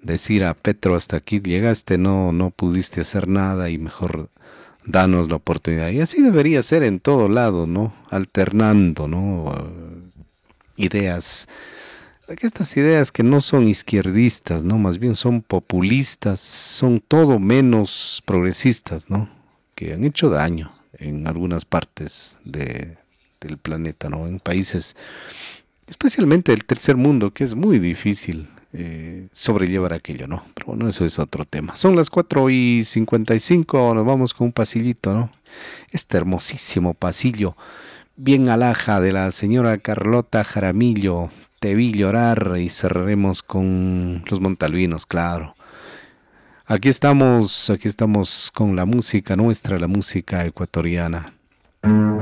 decir a Petro, hasta aquí llegaste, no pudiste hacer nada y mejor danos la oportunidad. Y así debería ser en todo lado, ¿no? Alternando, ¿no? Ideas, estas ideas que no son izquierdistas, ¿no? Más bien son populistas, son todo menos progresistas, ¿no? Que han hecho daño en algunas partes del planeta, ¿no? En países, especialmente el tercer mundo, que es muy difícil sobrellevar aquello, ¿no? Pero bueno, eso es otro tema. Son las 4:55, nos vamos con un pasillito, ¿no? Este hermosísimo pasillo, bien alhaja de la señora Carlota Jaramillo, Te vi llorar, y cerraremos con los Montalvinos, claro. Aquí estamos con la música nuestra, la música ecuatoriana.